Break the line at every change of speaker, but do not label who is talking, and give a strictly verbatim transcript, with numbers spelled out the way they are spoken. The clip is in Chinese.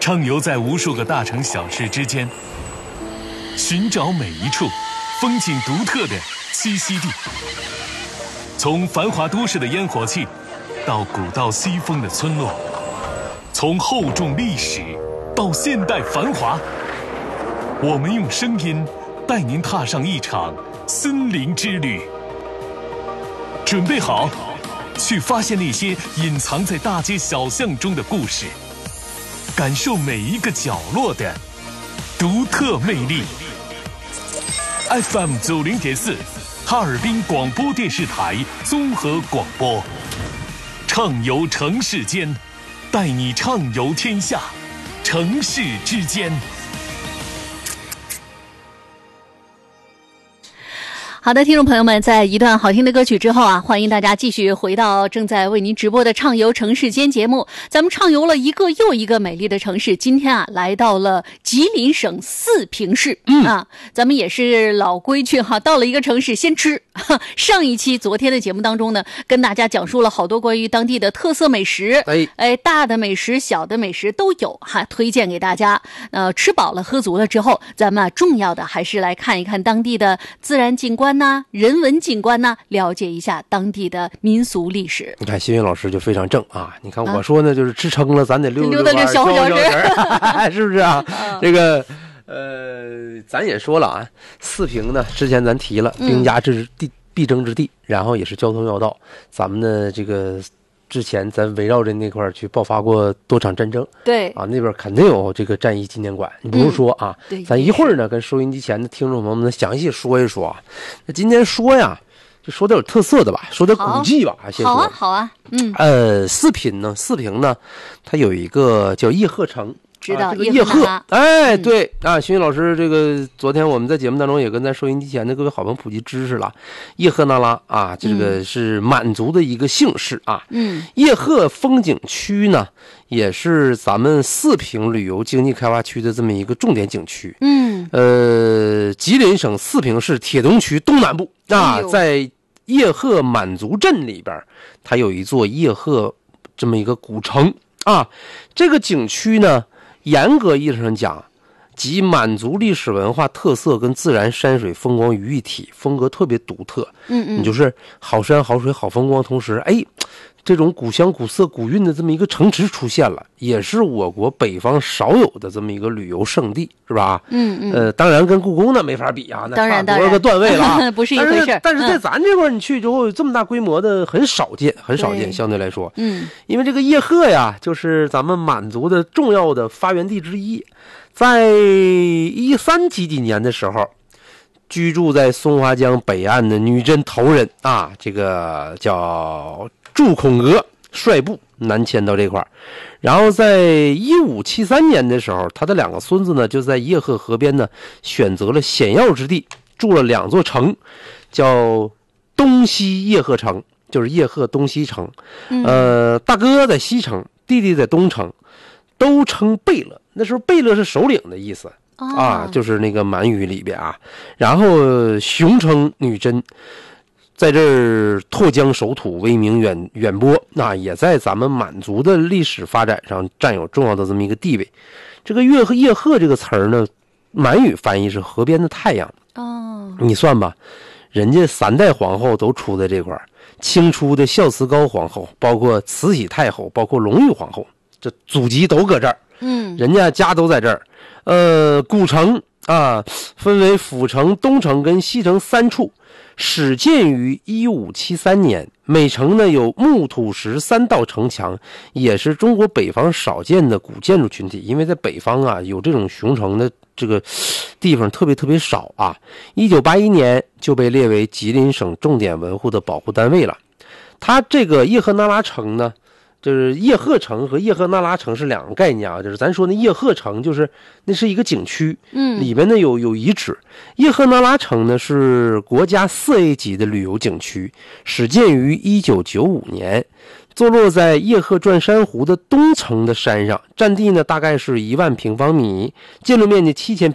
畅游在无数个大城小市之间，寻找每一处风景独特的栖息地。从繁华都市的烟火气，到古道西风的村落，从厚重历史到现代繁华，我们用声音带您踏上一场森林之旅。准备好，去发现那些隐藏在大街小巷中的故事，感受每一个角落的独特魅力。F M 九零点四，哈尔滨广播电视台综合广播，畅游城市间，带你畅游天下，城市之间。
好的，听众朋友们，在一段好听的歌曲之后啊，欢迎大家继续回到正在为您直播的畅游城市间节目。咱们畅游了一个又一个美丽的城市，今天啊来到了吉林省四平市。嗯啊，咱们也是老规矩哈，到了一个城市先吃。上一期昨天的节目当中呢，跟大家讲述了好多关于当地的特色美食，哎哎，大的美食、小的美食都有哈，推荐给大家。呃，吃饱了喝足了之后，咱们啊重要的还是来看一看当地的自然景观呐、人文景观呐，了解一下当地的民俗历史。
你看新云老师就非常正啊！你看我说呢，啊、就是吃撑了，咱得溜
溜达溜小小时，
是不是啊？嗯、这个呃，咱也说了啊，四平呢，之前咱提了兵家之地、必争之地，然后也是交通要道。咱们的这个之前咱围绕着那块去爆发过多场战争，对啊，那边肯定有这个战役纪念馆。你不用说啊，嗯、咱一会儿呢跟收音机前的听众朋友们详细说一说啊。那今天说呀，就说点有特色的吧，说点古迹吧。先说
好啊，好啊，嗯，
呃，四平呢，四平呢，它有一个叫叶赫城。
知道、啊、
这个叶赫，哎，对啊，新云老师，这个昨天我们在节目当中也跟咱收音机前的各位好朋友普及知识了。叶赫那拉啊，这个是满族的一个姓氏啊。嗯，叶赫风景区呢，也是咱们四平旅游经济开发区的这么一个重点景区。嗯，呃，吉林省四平市铁东区东南部啊，在叶赫满族镇里边，它有一座叶赫这么一个古城啊。这个景区呢，严格意义上讲，集满族历史文化特色跟自然山水风光于一体，风格特别独特。嗯嗯，你就是好山好水好风光，同时哎，这种古香古色古韵的这么一个城池出现了，也是我国北方少有的这么一个旅游胜地，是吧？嗯嗯。呃，当然跟故宫呢没法比啊，那差多少个段位了啊，
不是一回事。
但是但是在咱这块你去之后，有这么大规模的很少见，很少见，相对来说。嗯。因为这个叶赫呀，就是咱们满族的重要的发源地之一，在一三几几年的时候，居住在松花江北岸的女真头人啊，这个叫祝孔娥率部南迁到这块儿，然后在一五七三年的时候，他的两个孙子呢就在叶赫河边呢选择了险要之地，筑了两座城，叫东西叶赫城，就是叶赫东西城。呃，大哥在西城，弟弟在东城，都称贝勒。那时候贝勒是首领的意思。啊，就是那个满语里边啊，然后雄称女真，在这儿拓疆守土，威名远远播，那也在咱们满族的历史发展上占有重要的这么一个地位。这个叶赫叶赫这个词儿呢，满语翻译是河边的太阳。哦，你算吧，人家三代皇后都出在这块儿，清初的孝慈高皇后，包括慈禧太后，包括隆裕皇后，这祖籍都搁这儿。嗯，人家家都在这儿。呃，古城啊，分为府城、东城跟西城三处，始建于一五七三年。每城呢有木土石三道城墙，也是中国北方少见的古建筑群体。因为在北方啊，有这种雄城的这个地方特别特别少啊。一九八一年就被列为吉林省重点文物的保护单位了。它这个叶赫那拉城呢，就是叶赫城和叶赫那拉城是两个概念啊，就是咱说的叶赫城就是那是一个景区，嗯，里面呢有有遗址。叶赫那拉城呢是国家四 A 级的旅游景区，始建于一九九五年，坐落在叶赫转山湖的东层的山上，占地呢大概是一万平方米，建筑面积七千